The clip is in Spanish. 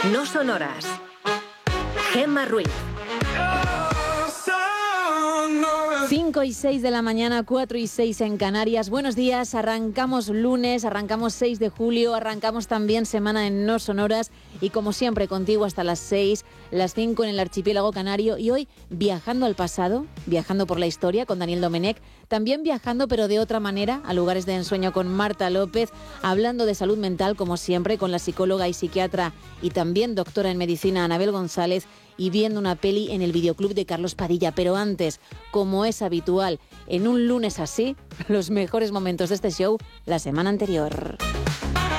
No son horas. Gemma Ruiz. 5 y 6 de la mañana, 4 y 6 en Canarias. Buenos días, arrancamos lunes, arrancamos 6 de julio, arrancamos también semana en No Son Horas y como siempre contigo hasta las 6, las 5 en el archipiélago canario y hoy viajando al pasado, viajando por la historia con Daniel Domenech, también viajando pero de otra manera a lugares de ensueño con Marta López, hablando de salud mental como siempre con la psicóloga y psiquiatra y también doctora en medicina Anabel González y viendo una peli en el videoclub de Carlos Padilla. Pero antes, como es habitual, en un lunes así, los mejores momentos de este show la semana anterior.